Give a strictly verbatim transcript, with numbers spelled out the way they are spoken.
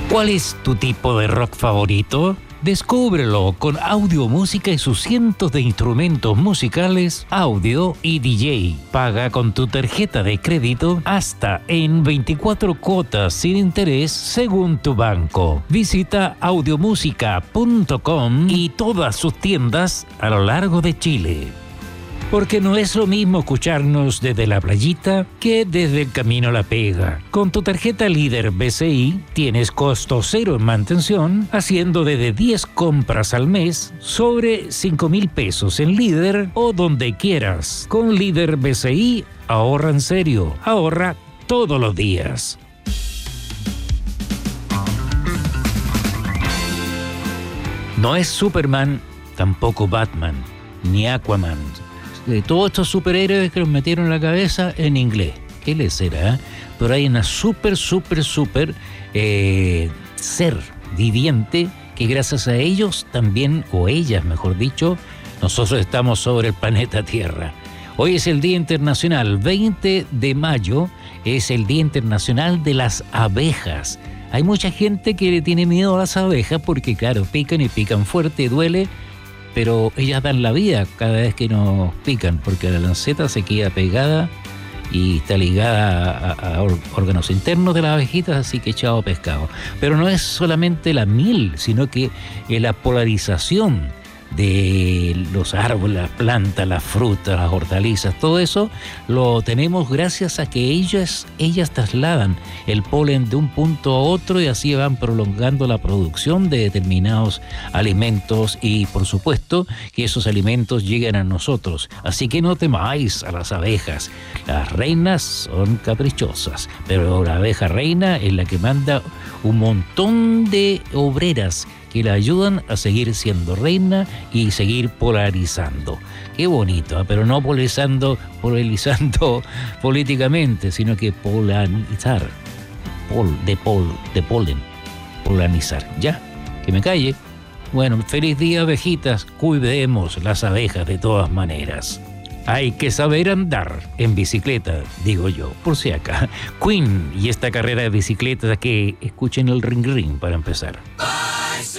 ¿Cuál es tu tipo de rock favorito? Descúbrelo con audio, música y sus cientos de instrumentos musicales, audio y D J. Paga con tu tarjeta de crédito hasta en veinticuatro cuotas sin interés según tu banco. Visita audiomusica punto com y todas sus tiendas a lo largo de Chile. Porque no es lo mismo escucharnos desde la playita que desde el camino a la pega. Con tu tarjeta Líder B C I tienes costo cero en mantención, haciendo desde diez compras al mes sobre cinco mil pesos en Líder o donde quieras. Con Líder B C I, ahorra en serio, ahorra todos los días. No es Superman, tampoco Batman, ni Aquaman. De todos estos superhéroes que nos metieron en la cabeza en inglés. ¿Qué les será? Pero hay una súper, súper, súper eh, ser viviente que gracias a ellos también, o ellas mejor dicho, nosotros estamos sobre el planeta Tierra. Hoy es el Día Internacional, veinte de mayo, es el Día Internacional de las Abejas. Hay mucha gente que le tiene miedo a las abejas porque, claro, pican y pican fuerte, duele, pero ellas dan la vida cada vez que nos pican, porque la lanceta se queda pegada y está ligada a, a órganos internos de las abejitas, así que echado pescado. Pero no es solamente la miel, sino que es la polarización de los árboles, las plantas, las frutas, las hortalizas, todo eso lo tenemos gracias a que ellas, ellas trasladan el polen de un punto a otro y así van prolongando la producción de determinados alimentos y por supuesto que esos alimentos lleguen a nosotros. Así que no temáis a las abejas. Las reinas son caprichosas, pero la abeja reina es la que manda un montón de obreras que la ayudan a seguir siendo reina y seguir polarizando. Qué bonito, ¿eh? Pero no polarizando, polarizando políticamente, sino que polarizar, pol, de, pol, de polen, polanizar. Ya, que me calle. Bueno, feliz día, abejitas. Cuidemos las abejas de todas maneras. Hay que saber andar en bicicleta, digo yo, por si acá. Queen y esta carrera de bicicletas, que escuchen el ring ring para empezar.